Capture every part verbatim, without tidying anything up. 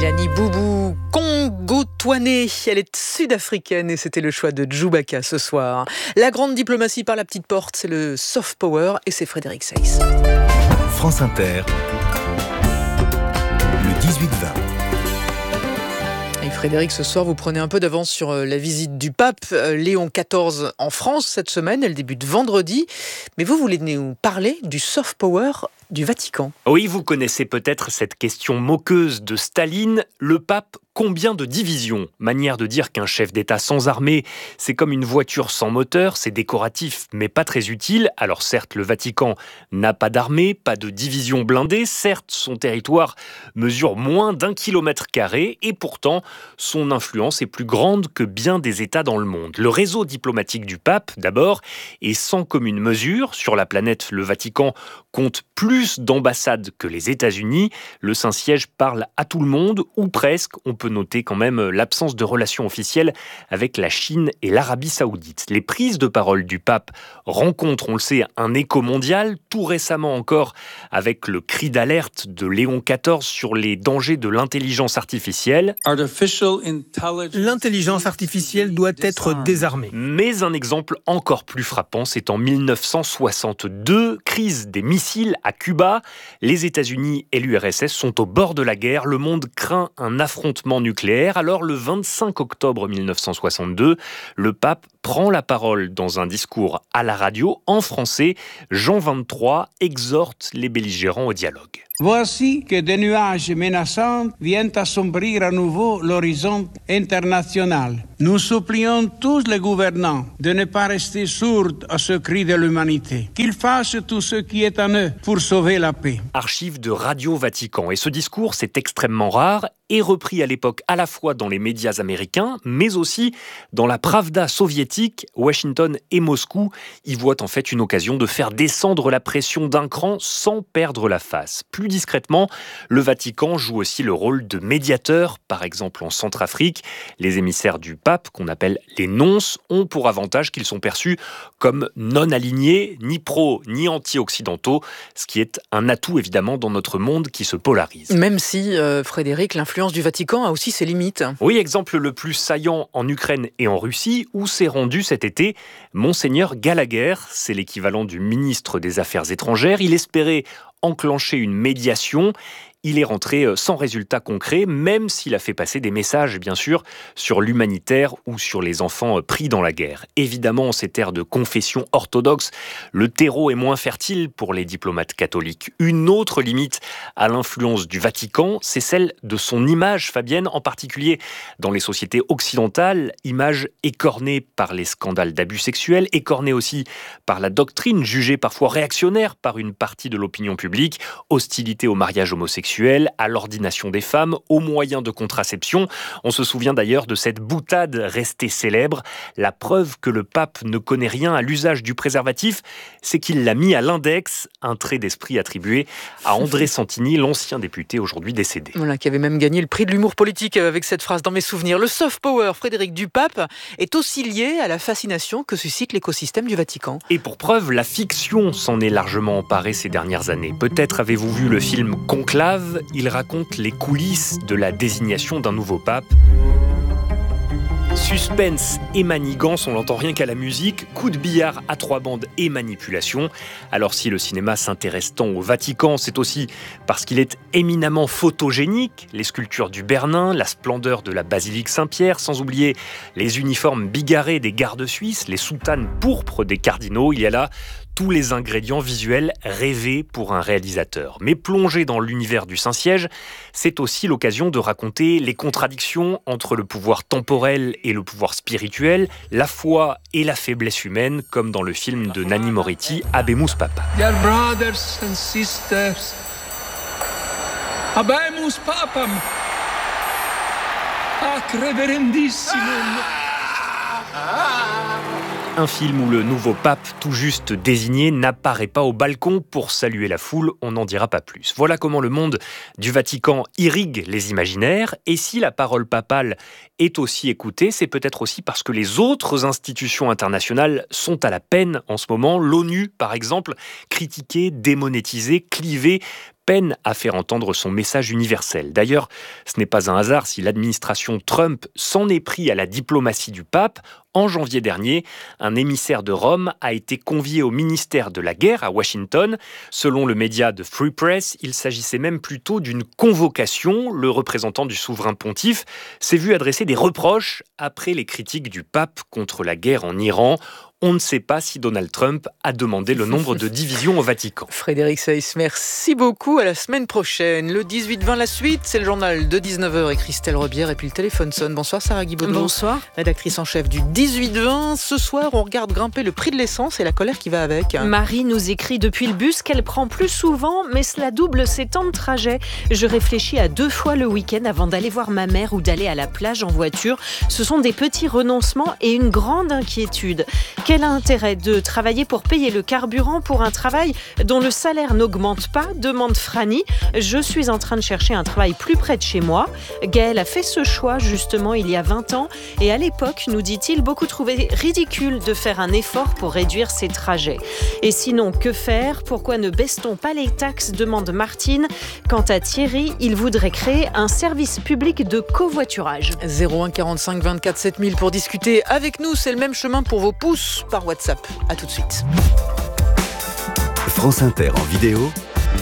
Annie Boubou, Congo-Touané, elle est sud-africaine et c'était le choix de Djoubaka ce soir. La grande diplomatie par la petite porte, c'est le soft power et c'est Frédéric Seyss. France Inter, le dix-huit vingt. Et Frédéric, ce soir, vous prenez un peu d'avance sur la visite du pape Léon quatorze en France cette semaine. Elle débute vendredi. Mais vous voulez nous parler du soft power du Vatican. Oui, vous connaissez peut-être cette question moqueuse de Staline. Le pape, combien de divisions ? Manière de dire qu'un chef d'État sans armée, c'est comme une voiture sans moteur, c'est décoratif mais pas très utile. Alors certes, le Vatican n'a pas d'armée, pas de division blindée. Certes, son territoire mesure moins d'un kilomètre carré et pourtant, son influence est plus grande que bien des États dans le monde. Le réseau diplomatique du pape, d'abord, est sans commune mesure. Sur la planète, le Vatican compte plus d'ambassades que les États-Unis. Le Saint-Siège parle à tout le monde, ou presque. On peut noter quand même l'absence de relations officielles avec la Chine et l'Arabie Saoudite. Les prises de parole du pape rencontrent, on le sait, un écho mondial. Tout récemment encore, avec le cri d'alerte de Léon quatorze sur les dangers de l'intelligence artificielle. L'intelligence artificielle doit être désarmée. Mais un exemple encore plus frappant, c'est en mille neuf cent soixante-deux, crise des missiles à Cuba. Les États-Unis et l'U R S S sont au bord de la guerre. Le monde craint un affrontement nucléaire. Alors, le vingt-cinq octobre mille neuf cent soixante-deux, le pape prend la parole dans un discours à la radio en français. Jean vingt-trois exhorte les belligérants au dialogue. Voici que des nuages menaçants viennent assombrir à nouveau l'horizon international. Nous supplions tous les gouvernants de ne pas rester sourds à ce cri de l'humanité, qu'ils fassent tout ce qui est en eux pour sauver la paix. Archive de Radio Vatican. Et ce discours, c'est extrêmement rare et repris à l'époque à la fois dans les médias américains, mais aussi dans la Pravda soviétique. Washington et Moscou y voient en fait une occasion de faire descendre la pression d'un cran sans perdre la face. Plus discrètement, le Vatican joue aussi le rôle de médiateur, par exemple en Centrafrique. Les émissaires du pape, qu'on appelle les nonces, ont pour avantage qu'ils sont perçus comme non alignés, ni pro, ni anti-occidentaux, ce qui est un atout évidemment dans notre monde qui se polarise. Même si, euh, Frédéric, l'influence du Vatican a aussi ses limites. Oui, exemple le plus saillant en Ukraine et en Russie, où s'est rendu cet été Monseigneur Gallagher, c'est l'équivalent du ministre des Affaires étrangères. Il espérait enclencher une médiation. Il est rentré sans résultat concret, même s'il a fait passer des messages, bien sûr, sur l'humanitaire ou sur les enfants pris dans la guerre. Évidemment, en ces terres de confession orthodoxe, le terreau est moins fertile pour les diplomates catholiques. Une autre limite à l'influence du Vatican, c'est celle de son image, Fabienne, en particulier dans les sociétés occidentales, image écornée par les scandales d'abus sexuels, écornée aussi par la doctrine jugée parfois réactionnaire par une partie de l'opinion publique, hostilité au mariage homosexuel, à l'ordination des femmes, aux moyens de contraception. On se souvient d'ailleurs de cette boutade restée célèbre. La preuve que le pape ne connaît rien à l'usage du préservatif, c'est qu'il l'a mis à l'index, un trait d'esprit attribué à André Santini, l'ancien député aujourd'hui décédé. Voilà, qui avait même gagné le prix de l'humour politique avec cette phrase dans mes souvenirs. Le soft power, Frédéric, du pape est aussi lié à la fascination que suscite l'écosystème du Vatican. Et pour preuve, la fiction s'en est largement emparée ces dernières années. Peut-être avez-vous vu le film Conclave. Il raconte les coulisses de la désignation d'un nouveau pape. Suspense et manigance, on l'entend rien qu'à la musique, coup de billard à trois bandes et manipulation. Alors si le cinéma s'intéresse tant au Vatican, c'est aussi parce qu'il est éminemment photogénique. Les sculptures du Bernin, la splendeur de la basilique Saint-Pierre, sans oublier les uniformes bigarrés des gardes suisses, les soutanes pourpres des cardinaux. Il y a là tous les ingrédients visuels rêvés pour un réalisateur. Mais plonger dans l'univers du Saint-Siège, c'est aussi l'occasion de raconter les contradictions entre le pouvoir temporel et le pouvoir spirituel, la foi et la faiblesse humaine, comme dans le film de Nanni Moretti, Habemus Papam. Dear brothers and sisters, Habemus Papam, ac reverendissimum. Un film où le nouveau pape, tout juste désigné, n'apparaît pas au balcon pour saluer la foule, on n'en dira pas plus. Voilà comment le monde du Vatican irrigue les imaginaires. Et si la parole papale est aussi écoutée, c'est peut-être aussi parce que les autres institutions internationales sont à la peine en ce moment. L'ONU, par exemple, critiquée, démonétisée, clivée, peine à faire entendre son message universel. D'ailleurs, ce n'est pas un hasard si l'administration Trump s'en est pris à la diplomatie du pape. En janvier dernier, un émissaire de Rome a été convié au ministère de la Guerre à Washington. Selon le média de Free Press, il s'agissait même plutôt d'une convocation. Le représentant du souverain pontife s'est vu adresser des reproches après les critiques du pape contre la guerre en Iran. On ne sait pas si Donald Trump a demandé le nombre de divisions au Vatican. Frédéric Seyss, merci beaucoup. À la semaine prochaine. Le dix-huit vingt, la suite, c'est le journal de dix-neuf heures et Christelle Rebière. Et puis le téléphone sonne. Bonsoir Sarah Guibaudot. Bonsoir. Rédactrice en chef du dix-huit vingt. Ce soir, on regarde grimper le prix de l'essence et la colère qui va avec. Marie nous écrit depuis le bus qu'elle prend plus souvent, mais cela double ses temps de trajet. Je réfléchis à deux fois le week-end avant d'aller voir ma mère ou d'aller à la plage en voiture. Ce sont des petits renoncements et une grande inquiétude. Quel intérêt de travailler pour payer le carburant pour un travail dont le salaire n'augmente pas, demande Franny. Je suis en train de chercher un travail plus près de chez moi. Gaël a fait ce choix justement il y a vingt ans et à l'époque, nous dit-il, beaucoup trouvaient ridicule de faire un effort pour réduire ses trajets. Et sinon, que faire ? Pourquoi ne baisse-t-on pas les taxes ? Demande Martine. Quant à Thierry, il voudrait créer un service public de covoiturage. zéro un quarante-cinq vingt-quatre sept mille pour discuter avec nous. C'est le même chemin pour vos pouces par WhatsApp. A tout de suite. France Inter en vidéo.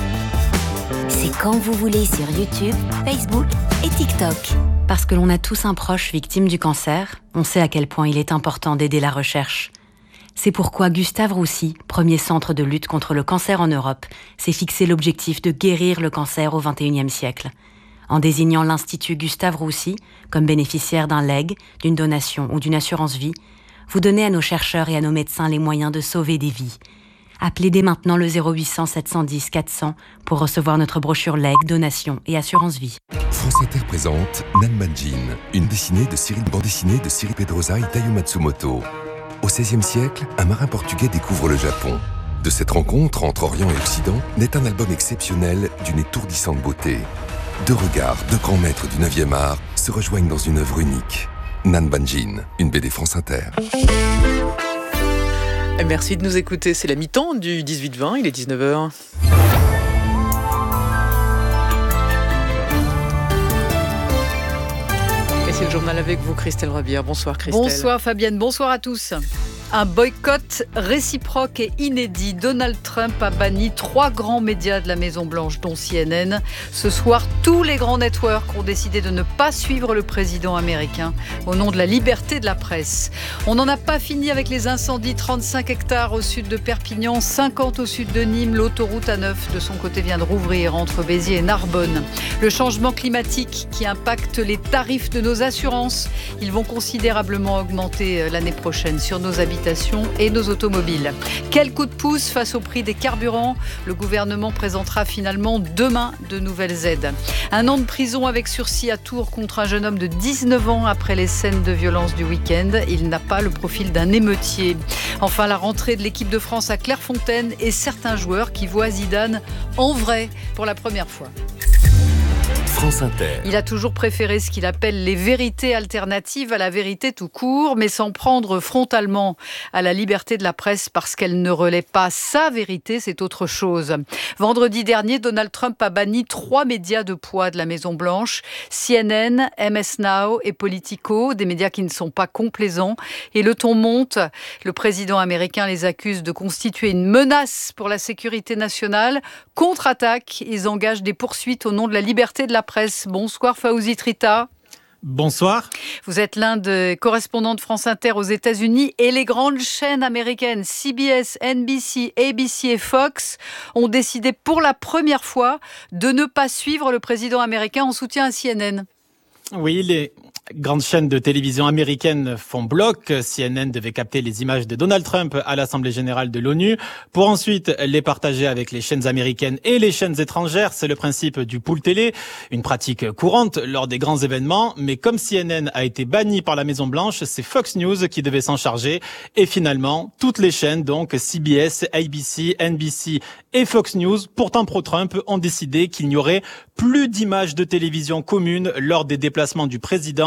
C'est quand vous voulez sur YouTube, Facebook et TikTok. Parce que l'on a tous un proche victime du cancer, on sait à quel point il est important d'aider la recherche. C'est pourquoi Gustave Roussy, premier centre de lutte contre le cancer en Europe, s'est fixé l'objectif de guérir le cancer au vingt et unième siècle. En désignant l'Institut Gustave Roussy comme bénéficiaire d'un legs, d'une donation ou d'une assurance vie, vous donnez à nos chercheurs et à nos médecins les moyens de sauver des vies. Appelez dès maintenant le zéro huit cents sept cent dix quatre cents pour recevoir notre brochure legs, donation et assurance vie. France Inter présente Nanbanjin, une dessinée de Cyril, bande dessinée de Cyril Pedrosa et Taiyo Matsumoto. Au seizième siècle, un marin portugais découvre le Japon. De cette rencontre entre Orient et Occident naît un album exceptionnel d'une étourdissante beauté. Deux regards, deux grands maîtres du neuvième art se rejoignent dans une œuvre unique. Nanbanjin, une B D France Inter. Merci de nous écouter. C'est la mi-temps du dix-huit vingt, il est dix-neuf heures. Et c'est le journal avec vous, Christelle Rebière. Bonsoir Christelle. Bonsoir Fabienne, bonsoir à tous. Un boycott réciproque et inédit. Donald Trump a banni trois grands médias de la Maison-Blanche, dont C N N. Ce soir, tous les grands networks ont décidé de ne pas suivre le président américain au nom de la liberté de la presse. On n'en a pas fini avec les incendies. trente-cinq hectares au sud de Perpignan, cinquante au sud de Nîmes. L'autoroute A neuf, de son côté, vient de rouvrir entre Béziers et Narbonne. Le changement climatique qui impacte les tarifs de nos assurances. Ils vont considérablement augmenter l'année prochaine sur nos habitations et nos automobiles. Quel coup de pouce face au prix des carburants ? Le gouvernement présentera finalement demain de nouvelles aides. Un an de prison avec sursis à Tours contre un jeune homme de dix-neuf ans après les scènes de violence du week-end. Il n'a pas le profil d'un émeutier. Enfin, la rentrée de l'équipe de France à Clairefontaine et certains joueurs qui voient Zidane en vrai pour la première fois. France Inter. Il a toujours préféré ce qu'il appelle les vérités alternatives à la vérité tout court, mais s'en prendre frontalement à la liberté de la presse parce qu'elle ne relaie pas sa vérité, c'est autre chose. Vendredi dernier, Donald Trump a banni trois médias de poids de la Maison-Blanche, C N N, M S Now et Politico, des médias qui ne sont pas complaisants. Et le ton monte. Le président américain les accuse de constituer une menace pour la sécurité nationale. Contre-attaque, ils engagent des poursuites au nom de la liberté de la presse. Bonsoir Fawzi Trita. Bonsoir. Vous êtes l'un des correspondants de France Inter aux États-Unis et les grandes chaînes américaines C B S, N B C, A B C et Fox ont décidé pour la première fois de ne pas suivre le président américain en soutien à C N N. Oui, les grandes chaînes de télévision américaines font bloc. C N N devait capter les images de Donald Trump à l'Assemblée générale de l'ONU pour ensuite les partager avec les chaînes américaines et les chaînes étrangères. C'est le principe du pool télé, une pratique courante lors des grands événements. Mais comme C N N a été banni par la Maison-Blanche, c'est Fox News qui devait s'en charger. Et finalement, toutes les chaînes, donc C B S, A B C, N B C et Fox News, pourtant pro-Trump, ont décidé qu'il n'y aurait plus d'images de télévision communes lors des déplacements du président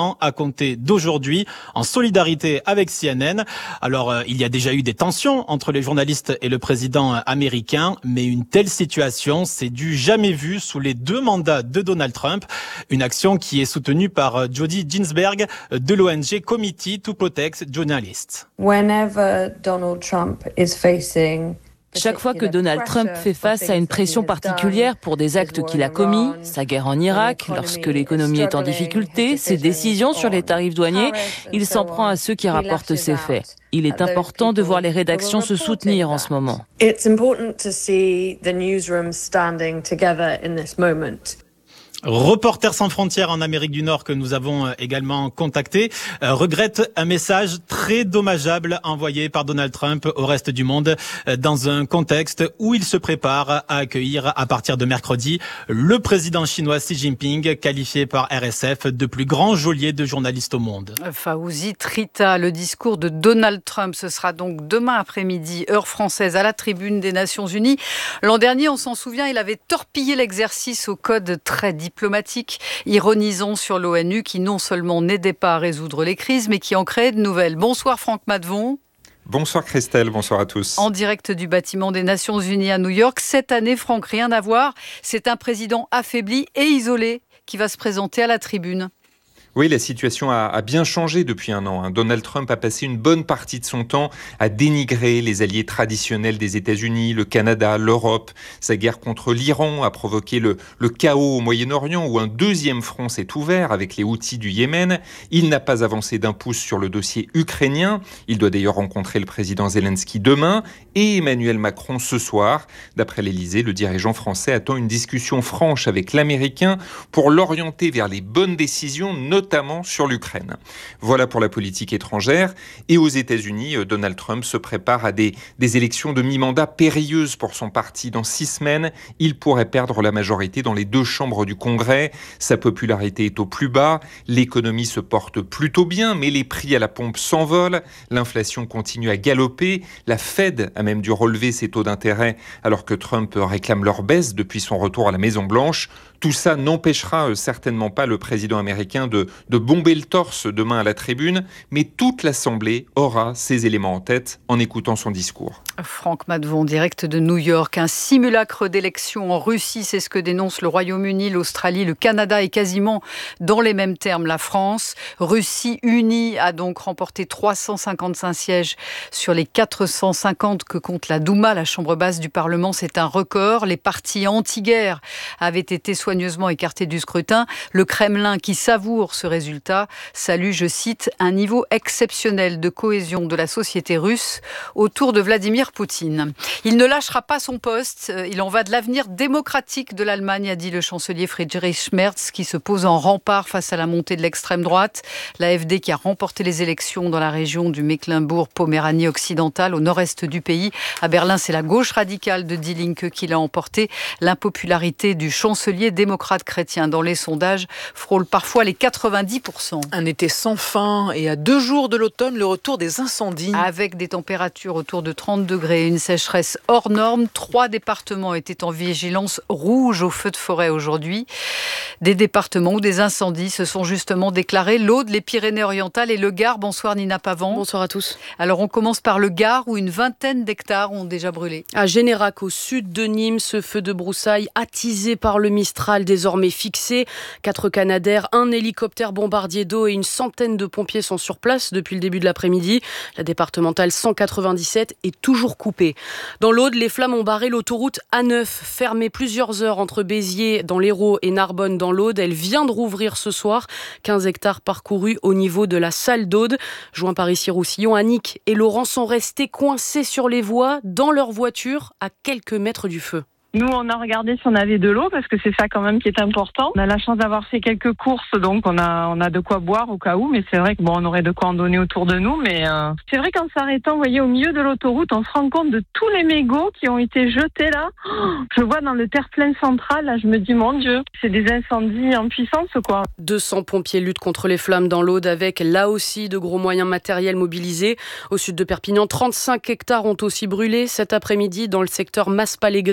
an à compter d'aujourd'hui, en solidarité avec C N N. Alors, euh, il y a déjà eu des tensions entre les journalistes et le président américain, mais une telle situation, c'est du jamais vu sous les deux mandats de Donald Trump. Une action qui est soutenue par Jody Ginsberg de l'O N G Committee to Protect Journalists. Whenever Donald Trump is facing Chaque fois que Donald Trump fait face à une pression particulière pour des actes qu'il a commis, sa guerre en Irak, lorsque l'économie est en difficulté, ses décisions sur les tarifs douaniers, il s'en prend à ceux qui rapportent ces faits. Il est important de voir les rédactions se soutenir en ce moment. It's important to see the newsroom standing together in this moment. Reporters sans frontières en Amérique du Nord que nous avons également contacté euh, regrette un message très dommageable envoyé par Donald Trump au reste du monde euh, dans un contexte où il se prépare à accueillir à partir de mercredi le président chinois Xi Jinping, qualifié par R S F de plus grand geôlier de journalistes au monde. Fawzi Trita, le discours de Donald Trump, ce sera donc demain après-midi, heure française, à la tribune des Nations Unies. L'an dernier, on s'en souvient, il avait torpillé l'exercice au code très diplomatique. diplomatique, ironisant sur l'ONU qui non seulement n'aidait pas à résoudre les crises, mais qui en créait de nouvelles. Bonsoir Franck Maddevon. Bonsoir Christelle, bonsoir à tous. En direct du bâtiment des Nations Unies à New York. Cette année, Franck, rien à voir. C'est un président affaibli et isolé qui va se présenter à la tribune. Oui, la situation a, a bien changé depuis un an. Hein. Donald Trump a passé une bonne partie de son temps à dénigrer les alliés traditionnels des États-Unis, le Canada, l'Europe. Sa guerre contre l'Iran a provoqué le, le chaos au Moyen-Orient où un deuxième front s'est ouvert avec les Houthis du Yémen. Il n'a pas avancé d'un pouce sur le dossier ukrainien. Il doit d'ailleurs rencontrer le président Zelensky demain et Emmanuel Macron ce soir. D'après l'Élysée, le dirigeant français attend une discussion franche avec l'Américain pour l'orienter vers les bonnes décisions, notamment sur l'Ukraine. Voilà pour la politique étrangère. Et aux États-Unis, Donald Trump se prépare à des, des élections de mi-mandat périlleuses pour son parti. Dans six semaines, il pourrait perdre la majorité dans les deux chambres du Congrès. Sa popularité est au plus bas. L'économie se porte plutôt bien, mais les prix à la pompe s'envolent. L'inflation continue à galoper. La Fed a même dû relever ses taux d'intérêt alors que Trump réclame leur baisse depuis son retour à la Maison-Blanche. Tout ça n'empêchera certainement pas le président américain de, de bomber le torse demain à la tribune, mais toute l'Assemblée aura ces éléments en tête en écoutant son discours. Franck Maddevon, direct de New York. Un simulacre d'élection en Russie, c'est ce que dénonce le Royaume-Uni, l'Australie, le Canada et quasiment dans les mêmes termes la France. Russie unie a donc remporté trois cent cinquante-cinq sièges sur les quatre cent cinquante que compte la Douma, la chambre basse du Parlement. C'est un record. Les partis anti-guerre avaient été soigneusement écartés du scrutin. Le Kremlin, qui savoure ce résultat, salue, je cite, un niveau exceptionnel de cohésion de la société russe autour de Vladimir Poutine. Il ne lâchera pas son poste. Il en va de l'avenir démocratique de l'Allemagne, a dit le chancelier Friedrich Merz, qui se pose en rempart face à la montée de l'extrême droite. La F D qui a remporté les élections dans la région du Mecklembourg-Poméranie occidentale, au nord-est du pays. À Berlin, c'est la gauche radicale de Die Linke qui l'a emporté. L'impopularité du chancelier démocrate chrétien dans les sondages frôle parfois les quatre-vingt-dix pour cent. Un été sans fin et à deux jours de l'automne, le retour des incendies. Avec des températures autour de trente degrés et une sécheresse hors norme, trois départements étaient en vigilance rouge au feu de forêt aujourd'hui. Des départements où des incendies se sont justement déclarés, l'Aude, les Pyrénées-Orientales et le Gard. Bonsoir Nina Pavant. Bonsoir à tous. Alors on commence par le Gard où une vingtaine d'hectares ont déjà brûlé. À Générac, au sud de Nîmes, ce feu de broussailles attisé par le Mistral désormais fixé. Quatre Canadair, un hélicoptère bombardier d'eau et une centaine de pompiers sont sur place depuis le début de l'après-midi. La départementale cent quatre-vingt-dix-sept est toujours coupée. Dans l'Aude, les flammes ont barré l'autoroute A neuf, fermée plusieurs heures entre Béziers dans l'Hérault et Narbonne dans l'Aude. Elle vient de rouvrir ce soir. quinze hectares parcourus au niveau de la salle d'Aude. Joint par ici Roussillon, Annick et Laurent sont restés coincés sur les voies dans leur voiture à quelques mètres du feu. Nous, on a regardé si on avait de l'eau parce que c'est ça quand même qui est important. On a la chance d'avoir fait quelques courses, donc on a on a de quoi boire au cas où. Mais c'est vrai que bon, on aurait de quoi en donner autour de nous. Mais euh, c'est vrai qu'en s'arrêtant, vous voyez, au milieu de l'autoroute, on se rend compte de tous les mégots qui ont été jetés là. Oh, je vois dans le terre-plein central, là, je me dis mon Dieu, c'est des incendies en puissance, quoi. deux cents pompiers luttent contre les flammes dans l'Aude avec là aussi de gros moyens matériels mobilisés. Au sud de Perpignan, trente-cinq hectares ont aussi brûlé cet après-midi dans le secteur Mas-Palégris.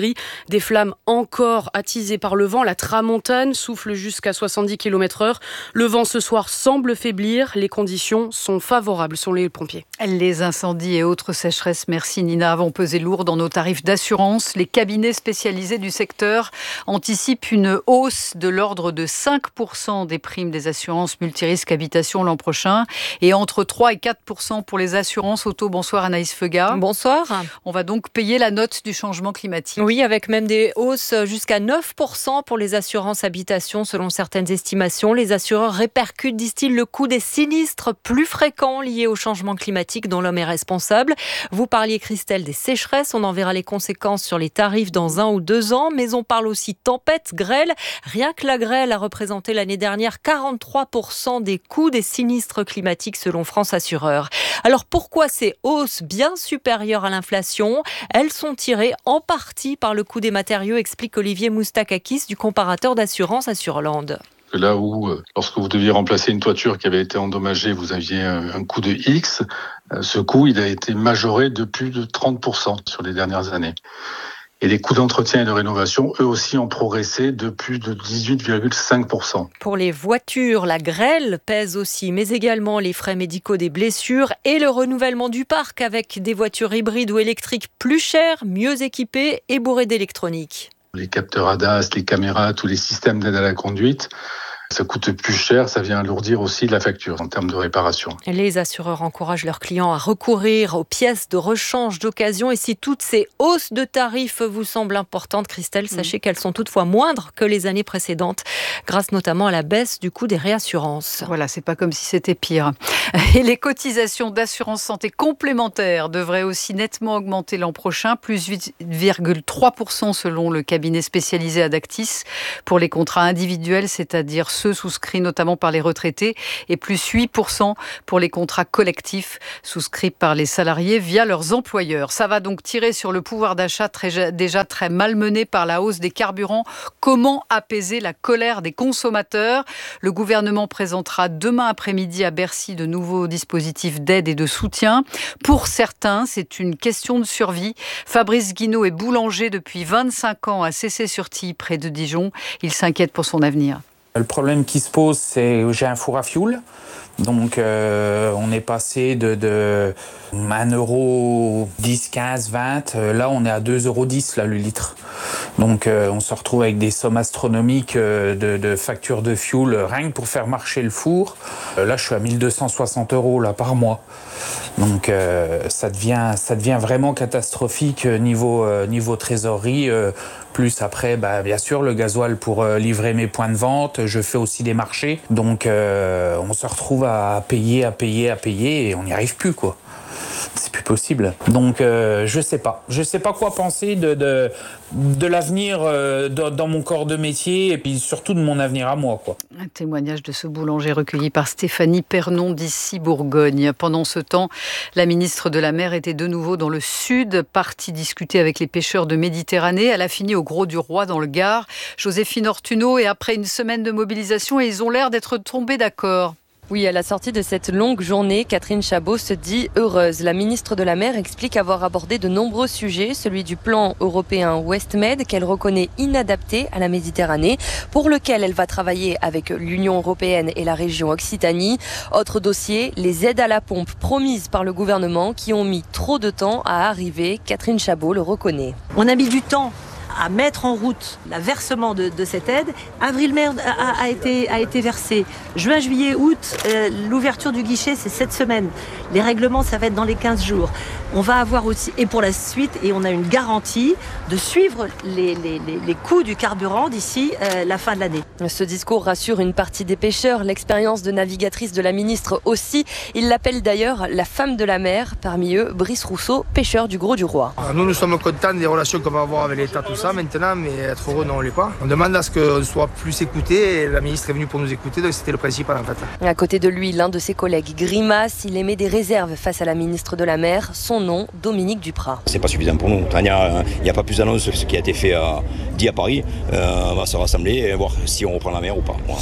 Des flammes encore attisées par le vent. La tramontane souffle jusqu'à soixante-dix kilomètres heure. Le vent ce soir semble faiblir. Les conditions sont favorables selon les pompiers. Les incendies et autres sécheresses, merci Nina, vont peser lourd dans nos tarifs d'assurance. Les cabinets spécialisés du secteur anticipent une hausse de l'ordre de cinq pour cent des primes des assurances multirisques habitation l'an prochain et entre trois et quatre pour cent pour les assurances auto. Bonsoir Anaïs Feuga. Bonsoir. On va donc payer la note du changement climatique. Oui, avec même des hausses jusqu'à neuf pour cent pour les assurances habitation selon certaines estimations. Les assureurs répercutent, disent-ils, le coût des sinistres plus fréquents liés au changement climatique dont l'homme est responsable. Vous parliez, Christelle, des sécheresses. On en verra les conséquences sur les tarifs dans un ou deux ans. Mais on parle aussi tempête, grêle. Rien que la grêle a représenté l'année dernière quarante-trois pour cent des coûts des sinistres climatiques selon France Assureurs. Alors pourquoi ces hausses bien supérieures à l'inflation? Elles sont tirées en partie par le coût des matériaux, explique Olivier Moustakakis du comparateur d'assurance Assureland. Là où, lorsque vous deviez remplacer une toiture qui avait été endommagée, vous aviez un coût de X, ce coût il a été majoré de plus de trente pour cent sur les dernières années. Et les coûts d'entretien et de rénovation, eux aussi, ont progressé de plus de dix-huit virgule cinq pour cent. Pour les voitures, la grêle pèse aussi, mais également les frais médicaux des blessures et le renouvellement du parc avec des voitures hybrides ou électriques plus chères, mieux équipées et bourrées d'électronique. Les capteurs A D A S, les caméras, tous les systèmes d'aide à la conduite, ça coûte plus cher, ça vient alourdir aussi la facture en termes de réparation. Les assureurs encouragent leurs clients à recourir aux pièces de rechange d'occasion. Et si toutes ces hausses de tarifs vous semblent importantes, Christelle, sachez mmh. qu'elles sont toutefois moindres que les années précédentes, grâce notamment à la baisse du coût des réassurances. Voilà, c'est pas comme si c'était pire. Et les cotisations d'assurance santé complémentaires devraient aussi nettement augmenter l'an prochain, plus huit virgule trois pour cent selon le cabinet spécialisé Adactis pour les contrats individuels, c'est-à-dire ceux souscrits notamment par les retraités, et plus huit pour cent pour les contrats collectifs souscrits par les salariés via leurs employeurs. Ça va donc tirer sur le pouvoir d'achat très, déjà très malmené par la hausse des carburants. Comment apaiser la colère des consommateurs? Le gouvernement présentera demain après-midi à Bercy de nouveaux dispositifs d'aide et de soutien. Pour certains, c'est une question de survie. Fabrice Guinaud est boulanger depuis vingt-cinq ans à Cessé-sur-Tille, près de Dijon. Il s'inquiète pour son avenir. Le problème qui se pose, c'est que j'ai un four à fioul. Donc euh, on est passé de, de un euro dix, quinze, vingt. Là, on est à deux euros dix là, le litre. Donc euh, on se retrouve avec des sommes astronomiques de, de factures de fioul rien que pour faire marcher le four. Là, je suis à mille deux cent soixante euros là, par mois. Donc euh, ça, devient, ça devient vraiment catastrophique niveau, euh, niveau trésorerie. Euh, plus après, bah, bien sûr, le gasoil pour euh, livrer mes points de vente. Je fais aussi des marchés. Donc euh, on se retrouve à payer, à payer, à payer et on n'y arrive plus, quoi. C'est plus possible. Donc euh, je sais pas. Je sais pas quoi penser de, de, de l'avenir euh, de, dans mon corps de métier et puis surtout de mon avenir à moi, quoi. Un témoignage de ce boulanger recueilli par Stéphanie Pernon d'ici Bourgogne. Pendant ce temps, la ministre de la Mer était de nouveau dans le sud, partie discuter avec les pêcheurs de Méditerranée. Elle a fini au Gros du Roi dans le Gard. Joséphine Ortuno, et après une semaine de mobilisation, ils ont l'air d'être tombés d'accord. Oui, à la sortie de cette longue journée, Catherine Chabot se dit heureuse. La ministre de la Mer explique avoir abordé de nombreux sujets, celui du plan européen WestMed qu'elle reconnaît inadapté à la Méditerranée, pour lequel elle va travailler avec l'Union européenne et la région Occitanie. Autre dossier, les aides à la pompe promises par le gouvernement qui ont mis trop de temps à arriver. Catherine Chabot le reconnaît. On a mis du temps à mettre en route le versement de, de cette aide. Avril-mai a, a, été, a été versé. Juin, juillet, août, euh, l'ouverture du guichet, c'est cette semaine. Les règlements, ça va être dans les quinze jours. On va avoir aussi, et pour la suite, et on a une garantie de suivre les, les, les, les coûts du carburant d'ici euh, la fin de l'année. Ce discours rassure une partie des pêcheurs. L'expérience de navigatrice de la ministre aussi. Il l'appelle d'ailleurs la femme de la mer. Parmi eux, Brice Rousseau, pêcheur du Gros du Roi. Nous, nous sommes contents des relations qu'on va avoir avec l'État, tout ça maintenant, mais être heureux, non, on ne l'est pas. On demande à ce qu'on soit plus écouté, et la ministre est venue pour nous écouter, donc c'était le principal en fait. À côté de lui, l'un de ses collègues grimace. Il émet des réserves face à la ministre de la Mer. Son nom, Dominique Duprat. C'est pas suffisant pour nous. Il n'y a, a pas plus d'annonce que ce qui a été fait à, dit à Paris. Euh, on va se rassembler et voir si on reprend la mer ou pas. Voilà.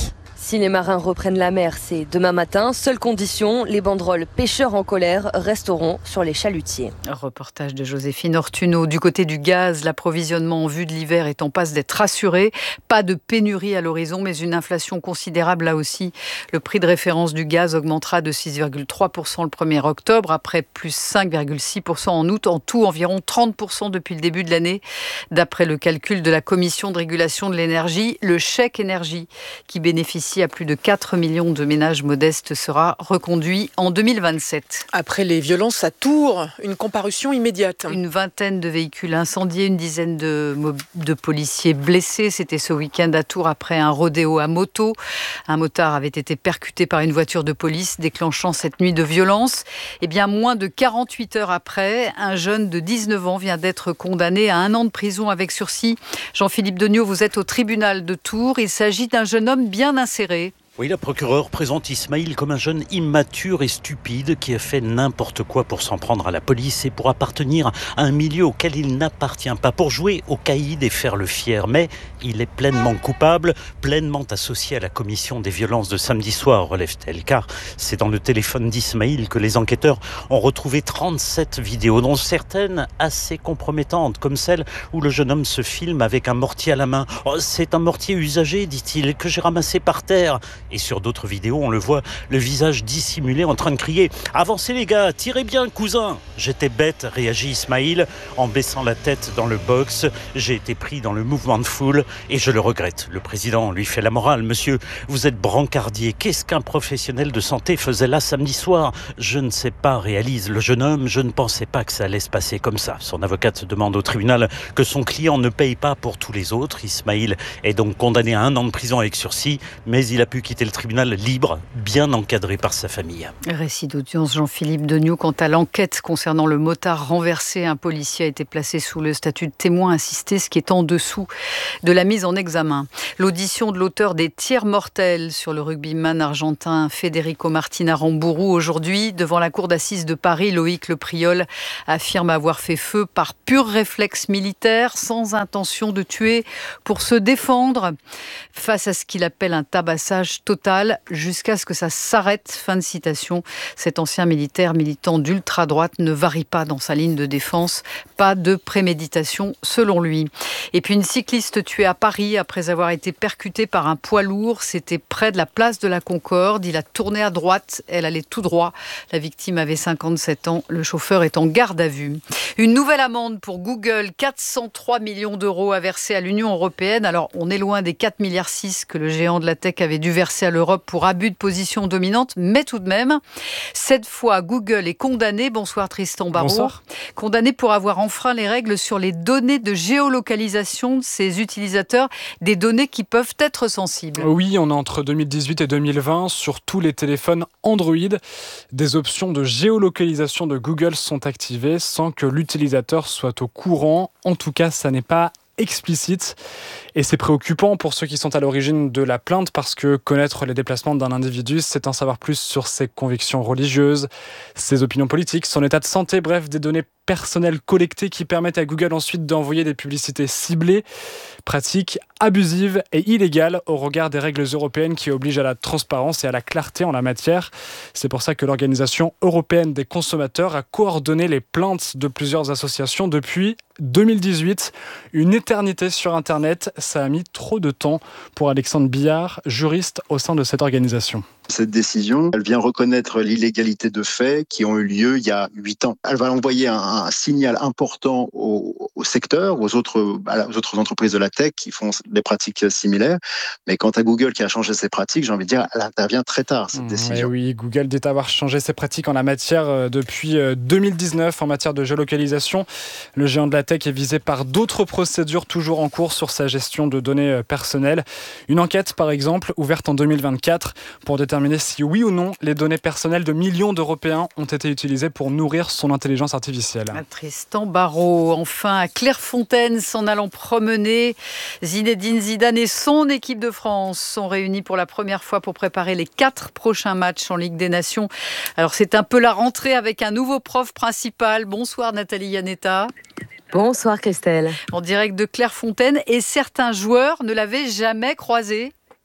Si les marins reprennent la mer, c'est demain matin. Seule condition, les banderoles pêcheurs en colère resteront sur les chalutiers. Reportage de Joséphine Ortuno. Du côté du gaz, l'approvisionnement en vue de l'hiver est en passe d'être assuré. Pas de pénurie à l'horizon, mais une inflation considérable là aussi. Le prix de référence du gaz augmentera de six virgule trois pour cent le premier octobre, après plus cinq virgule six pour cent en août. En tout, environ trente pour cent depuis le début de l'année. D'après le calcul de la Commission de régulation de l'énergie, le chèque énergie qui bénéficie à plus de quatre millions de ménages modestes sera reconduit en deux mille vingt-sept. Après les violences à Tours, une comparution immédiate. Une vingtaine de véhicules incendiés, une dizaine de, de policiers blessés. C'était ce week-end à Tours après un rodéo à moto. Un motard avait été percuté par une voiture de police, déclenchant cette nuit de violence. Et bien, moins de quarante-huit heures après, un jeune de dix-neuf ans vient d'être condamné à un an de prison avec sursis. Jean-Philippe Degnaud, vous êtes au tribunal de Tours. Il s'agit d'un jeune homme bien inséré. Oui, la procureure présente Ismaïl comme un jeune immature et stupide qui a fait n'importe quoi pour s'en prendre à la police et pour appartenir à un milieu auquel il n'appartient pas, pour jouer au caïd et faire le fier. Mais il est pleinement coupable, pleinement associé à la commission des violences de samedi soir, relève-t-elle, car c'est dans le téléphone d'Ismaïl que les enquêteurs ont retrouvé trente-sept vidéos, dont certaines assez compromettantes, comme celle où le jeune homme se filme avec un mortier à la main. Oh, c'est un mortier usagé, dit-il, que j'ai ramassé par terre. Et sur d'autres vidéos, on le voit, le visage dissimulé en train de crier « Avancez les gars, tirez bien, cousin !» J'étais bête, réagit Ismaïl en baissant la tête dans le box. J'ai été pris dans le mouvement de foule et je le regrette. Le président lui fait la morale. « Monsieur, vous êtes brancardier. Qu'est-ce qu'un professionnel de santé faisait là samedi soir ?» Je ne sais pas, réalise le jeune homme. Je ne pensais pas que ça allait se passer comme ça. Son avocate demande au tribunal que son client ne paye pas pour tous les autres. Ismaïl est donc condamné à un an de prison avec sursis, mais il a pu quitter le tribunal libre, bien encadré par sa famille. Récit d'audience Jean-Philippe Degnaud. Quant à l'enquête concernant le motard renversé, un policier a été placé sous le statut de témoin assisté, ce qui est en dessous de la mise en examen. L'audition de l'auteur des tirs mortels sur le rugbyman argentin Federico Martin Aramburu aujourd'hui devant la cour d'assises de Paris. Loïc Le Priol affirme avoir fait feu par pur réflexe militaire, sans intention de tuer, pour se défendre face à ce qu'il appelle un tabassage total jusqu'à ce que ça s'arrête. Fin de citation. Cet ancien militaire militant d'ultra-droite ne varie pas dans sa ligne de défense. Pas de préméditation selon lui. Et puis une cycliste tuée à Paris après avoir été percutée par un poids lourd. C'était près de la place de la Concorde. Il a tourné à droite. Elle allait tout droit. La victime avait cinquante-sept ans. Le chauffeur est en garde à vue. Une nouvelle amende pour Google. quatre cent trois millions d'euros à verser à l'Union européenne. Alors on est loin des quatre virgule six milliards que le géant de la tech avait dû verser à l'Europe pour abus de position dominante, mais tout de même, cette fois, Google est condamné. Bonsoir Tristan Barraud. Bonsoir. Condamné pour avoir enfreint les règles sur les données de géolocalisation de ses utilisateurs, des données qui peuvent être sensibles. Oui, on est entre deux mille dix-huit et deux mille vingt sur tous les téléphones Android. Des options de géolocalisation de Google sont activées sans que l'utilisateur soit au courant. En tout cas, ça n'est pas explicite. Et c'est préoccupant pour ceux qui sont à l'origine de la plainte parce que connaître les déplacements d'un individu, c'est en savoir plus sur ses convictions religieuses, ses opinions politiques, son état de santé, bref, des données personnelles collectées qui permettent à Google ensuite d'envoyer des publicités ciblées, pratiques abusives et illégales au regard des règles européennes qui obligent à la transparence et à la clarté en la matière. C'est pour ça que l'Organisation européenne des consommateurs a coordonné les plaintes de plusieurs associations depuis deux mille dix-huit. Une éternité sur Internet. Ça a mis trop de temps pour Alexandre Billard, juriste au sein de cette organisation. Cette décision, elle vient reconnaître l'illégalité de faits qui ont eu lieu il y a huit ans. Elle va envoyer un, un signal important au, au secteur, aux autres, aux autres entreprises de la tech qui font des pratiques similaires. Mais quant à Google qui a changé ses pratiques, j'ai envie de dire, elle intervient très tard, cette mmh, décision. Oui, Google dit avoir changé ses pratiques en la matière depuis deux mille dix-neuf en matière de géolocalisation. Le géant de la tech est visé par d'autres procédures toujours en cours sur sa gestion de données personnelles. Une enquête, par exemple, ouverte en deux mille vingt-quatre pour déterminer si oui ou non les données personnelles de millions d'Européens ont été utilisées pour nourrir son intelligence artificielle. Tristan Barraud, enfin à Clairefontaine, s'en allant promener. Zinedine Zidane et son équipe de France sont réunis pour la première fois pour préparer les quatre prochains matchs en Ligue des Nations. Alors c'est un peu la rentrée avec un nouveau prof principal. Bonsoir Nathalie Yanetta. Bonsoir Christelle. En direct de Clairefontaine, et certains joueurs ne l'avaient jamais croisé.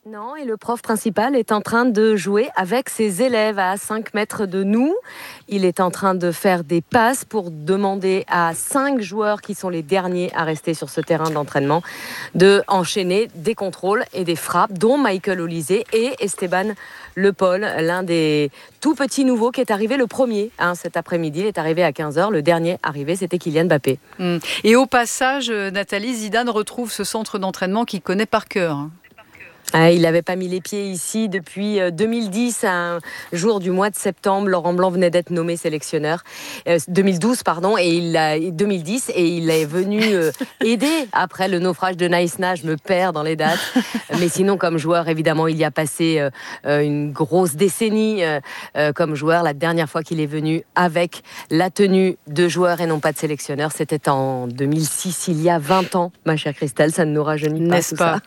Non, et le prof principal est en train de jouer avec ses élèves à cinq mètres de nous. Il est en train de faire des passes pour demander à cinq joueurs qui sont les derniers à rester sur ce terrain d'entraînement de enchaîner des contrôles et des frappes, dont Michael Olysée et Esteban Le Paul, l'un des tout petits nouveaux qui est arrivé le premier hein, cet après-midi. Il est arrivé à quinze heures. Le dernier arrivé, c'était Kylian Mbappé. Mmh. Et au passage, Nathalie, Zidane retrouve ce centre d'entraînement qu'il connaît par cœur. Ah, il n'avait pas mis les pieds ici depuis deux mille dix, un jour du mois de septembre. Laurent Blanc venait d'être nommé sélectionneur. Euh, deux mille douze, pardon, et il a, deux mille dix, et il est venu euh, aider après le naufrage de Naïsna. Je me perds dans les dates. Mais sinon, comme joueur, évidemment, il y a passé euh, une grosse décennie euh, euh, comme joueur. La dernière fois qu'il est venu avec la tenue de joueur et non pas de sélectionneur, c'était en deux mille six, il y a vingt ans, ma chère Christelle. Ça ne nous rajeunit pas, n'est-ce pas?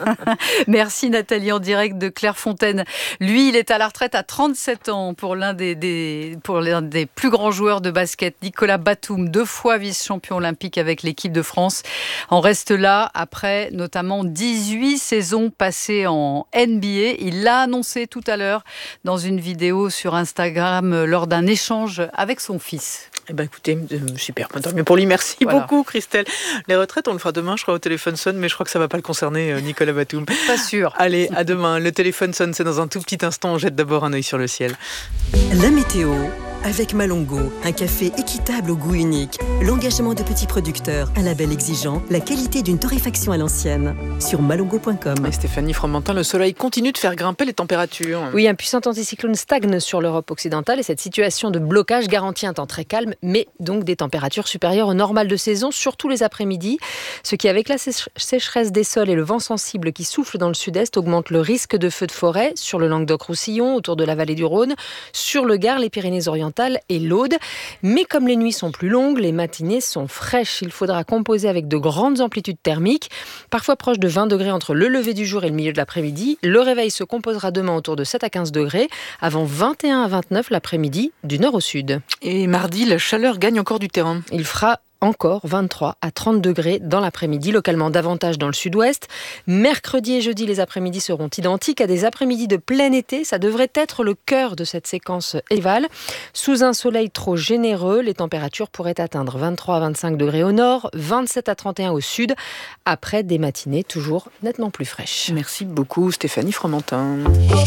Merci Nathalie, en direct de Clairefontaine. Lui, il est à la retraite à trente-sept ans pour l'un des, des, pour l'un des plus grands joueurs de basket, Nicolas Batum, deux fois vice-champion olympique avec l'équipe de France. En reste là après notamment dix-huit saisons passées en N B A. Il l'a annoncé tout à l'heure dans une vidéo sur Instagram lors d'un échange avec son fils. Eh ben écoutez, euh, super, tant mieux pour lui. Merci voilà. beaucoup Christelle. Les retraites, on le fera demain, je crois, au téléphone sonne, mais je crois que ça ne va pas le concerner, euh, Nicolas Batum. Pas sûr. Allez, à demain. Le téléphone sonne, c'est dans un tout petit instant. On jette d'abord un œil sur le ciel. La météo avec Malongo, un café équitable au goût unique, l'engagement de petits producteurs, un label exigeant, la qualité d'une torréfaction à l'ancienne. Sur malongo point com. Et Stéphanie Fromentin, le soleil continue de faire grimper les températures. Oui, un puissant anticyclone stagne sur l'Europe occidentale et cette situation de blocage garantit un temps très calme, mais donc des températures supérieures au normal de saison, surtout les après-midi. Ce qui, avec la sécheresse des sols et le vent sensible qui souffle dans le sud-est, augmente le risque de feux de forêt sur le Languedoc-Roussillon, autour de la vallée du Rhône, sur le Gard, les Pyrénées-Orientales et l'Aude. Mais comme les nuits sont plus longues, les matinées sont fraîches. Il faudra composer avec de grandes amplitudes thermiques, parfois proches de vingt degrés entre le lever du jour et le milieu de l'après-midi. Le réveil se composera demain autour de sept à quinze degrés, avant vingt et un à vingt-neuf l'après-midi, du nord au sud. Et mardi, la chaleur gagne encore du terrain. Il fera encore vingt-trois à trente degrés dans l'après-midi, localement davantage dans le sud-ouest. Mercredi et jeudi, les après-midi seront identiques à des après-midi de plein été. Ça devrait être le cœur de cette séquence estivale. Sous un soleil trop généreux, les températures pourraient atteindre vingt-trois à vingt-cinq degrés au nord, vingt-sept à trente et un au sud, après des matinées toujours nettement plus fraîches. Merci beaucoup Stéphanie Fromentin.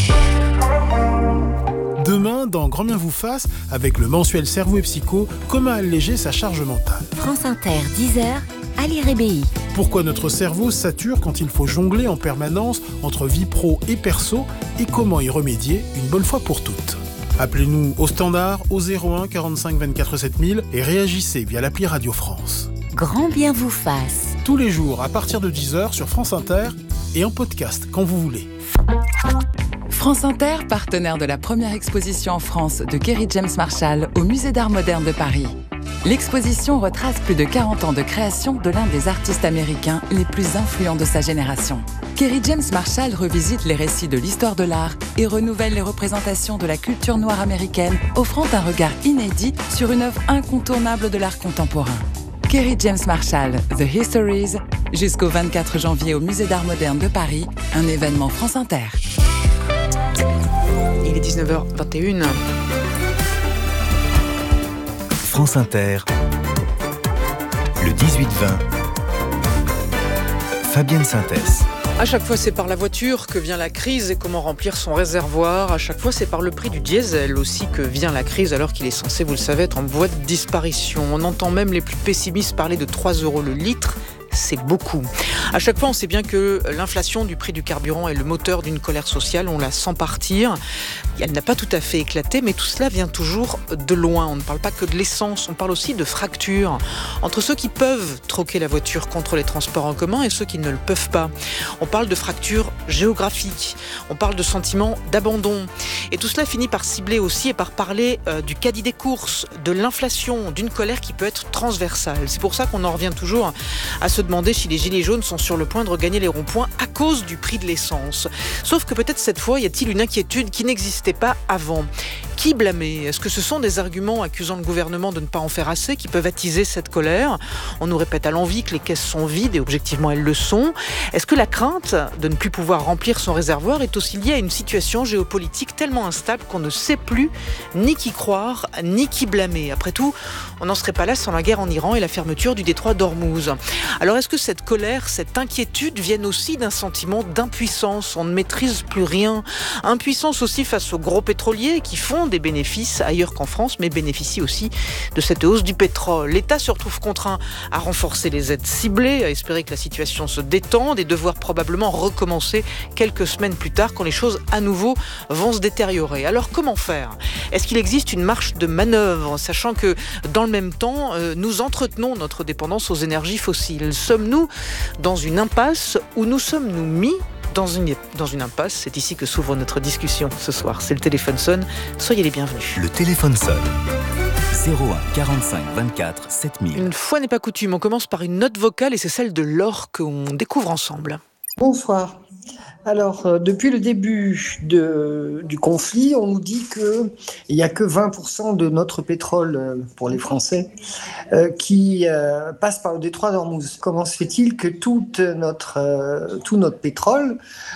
Demain, dans Grand Bien vous fasse, avec le mensuel Cerveau et Psycho, comment alléger sa charge mentale. France Inter, dix heures, Ali Rébéi. Pourquoi notre cerveau sature quand il faut jongler en permanence entre vie pro et perso et comment y remédier une bonne fois pour toutes. Appelez-nous au standard au zéro un quarante-cinq vingt-quatre sept mille et réagissez via l'appli Radio France. Grand Bien vous fasse. Tous les jours à partir de dix heures sur France Inter et en podcast quand vous voulez. France Inter, partenaire de la première exposition en France de Kerry James Marshall au Musée d'Art Moderne de Paris. L'exposition retrace plus de quarante ans de création de l'un des artistes américains les plus influents de sa génération. Kerry James Marshall revisite les récits de l'histoire de l'art et renouvelle les représentations de la culture noire américaine, offrant un regard inédit sur une œuvre incontournable de l'art contemporain. Kerry James Marshall, The Histories, jusqu'au vingt-quatre janvier au Musée d'Art Moderne de Paris, un événement France Inter. Il est dix-neuf heures vingt et une. France Inter, le dix-huit vingt, Fabienne Synthèse. À chaque fois, c'est par la voiture que vient la crise et comment remplir son réservoir. À chaque fois, c'est par le prix du diesel aussi que vient la crise, alors qu'il est censé, vous le savez, être en voie de disparition. On entend même les plus pessimistes parler de trois euros le litre. C'est beaucoup. À chaque fois, on sait bien que l'inflation du prix du carburant est le moteur d'une colère sociale. On la sent partir. Elle n'a pas tout à fait éclaté, mais tout cela vient toujours de loin. On ne parle pas que de l'essence, on parle aussi de fractures entre ceux qui peuvent troquer la voiture contre les transports en commun et ceux qui ne le peuvent pas. On parle de fractures géographiques. On parle de sentiments d'abandon. Et tout cela finit par cibler aussi et par parler euh, du caddie des courses, de l'inflation, d'une colère qui peut être transversale. C'est pour ça qu'on en revient toujours à se demander si les gilets jaunes sont sur le point de regagner les ronds-points à cause du prix de l'essence. Sauf que peut-être cette fois, y a-t-il une inquiétude qui n'existait pas avant. Qui blâmer ? Est-ce que ce sont des arguments accusant le gouvernement de ne pas en faire assez qui peuvent attiser cette colère ? On nous répète à l'envi que les caisses sont vides et objectivement elles le sont. Est-ce que la crainte de ne plus pouvoir remplir son réservoir est aussi liée à une situation géopolitique tellement instable qu'on ne sait plus ni qui croire ni qui blâmer ? Après tout, on n'en serait pas là sans la guerre en Iran et la fermeture du détroit d'Ormuz. Alors est-ce que cette colère, cette inquiétude viennent aussi d'un sentiment d'impuissance ? On ne maîtrise plus rien. Impuissance aussi face aux gros pétroliers qui font des bénéfices ailleurs qu'en France, mais bénéficient aussi de cette hausse du pétrole. L'État se retrouve contraint à renforcer les aides ciblées, à espérer que la situation se détende et devoir probablement recommencer quelques semaines plus tard quand les choses à nouveau vont se détériorer. Alors comment faire ? Est-ce qu'il existe une marge de manœuvre, sachant que dans le même temps, euh, nous entretenons notre dépendance aux énergies fossiles ? Sommes-nous dans une impasse ou nous sommes-nous mis Dans une, dans une impasse? C'est ici que s'ouvre notre discussion ce soir. C'est le téléphone sonne. Soyez les bienvenus. Le téléphone sonne. zéro un quarante-cinq vingt-quatre sept mille. Une fois n'est pas coutume, on commence par une note vocale et c'est celle de Laure qu'on découvre ensemble. Bonsoir. Alors, euh, depuis le début de, du conflit, on nous dit qu'il n'y a que vingt pour cent de notre pétrole, euh, pour les Français, euh, qui euh, passe par le détroit d'Ormuz. Comment se fait-il que toute notre, euh, tout notre pétrole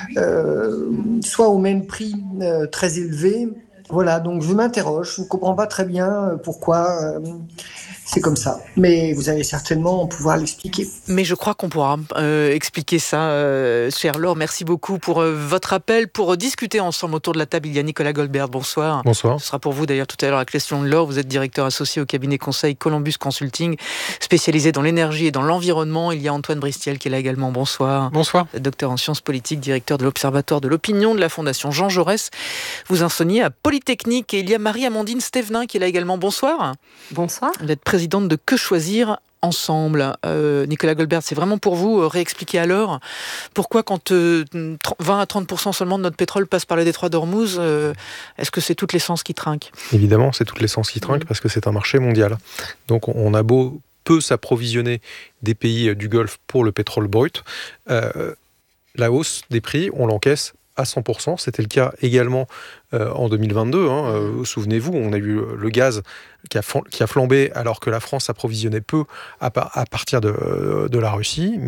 euh, soit au même prix euh, très élevé ? Voilà, donc je m'interroge, je ne comprends pas très bien pourquoi euh, c'est comme ça. Mais vous allez certainement pouvoir l'expliquer. Mais je crois qu'on pourra euh, expliquer ça, euh, chère Laure. Merci beaucoup pour euh, votre appel. Pour discuter ensemble autour de la table, il y a Nicolas Goldberg. Bonsoir. Bonsoir. Ce sera pour vous d'ailleurs tout à l'heure la question de Laure. Vous êtes directeur associé au cabinet conseil Columbus Consulting, spécialisé dans l'énergie et dans l'environnement. Il y a Antoine Bristiel qui est là également. Bonsoir. Bonsoir. Docteur en sciences politiques, directeur de l'Observatoire de l'opinion de la Fondation Jean Jaurès. Vous enseignez à Polytechnique et il y a Marie-Amandine Stévenin qui est là également. Bonsoir. Bonsoir. Vous êtes présidente de Que choisir ensemble. Euh, Nicolas Goldberg, c'est vraiment pour vous euh, réexpliquer alors pourquoi quand euh, vingt à trente pour cent seulement de notre pétrole passe par le détroit d'Ormuz, euh, est-ce que c'est toute l'essence qui trinque ? Évidemment, c'est toute l'essence qui trinque mmh. parce que c'est un marché mondial. Donc on a beau peu s'approvisionner des pays du Golfe pour le pétrole brut, euh, la hausse des prix, on l'encaisse à cent pour cent. C'était le cas également euh, en deux mille vingt-deux. Hein. Euh, souvenez-vous, on a eu le gaz qui a, qui a flambé alors que la France s'approvisionnait peu à, à partir de, de la Russie.